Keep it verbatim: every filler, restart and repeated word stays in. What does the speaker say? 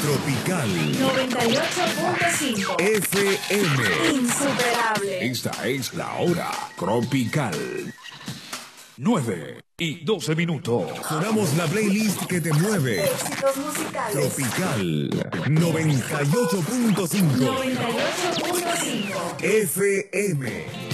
Tropical noventa y ocho punto cinco F M. Insuperable. Esta es la hora tropical. nueve y doce minutos. Sonamos la playlist que te mueve. Éxitos musicales. Tropical noventa y ocho punto cinco noventa y ocho punto cinco F M.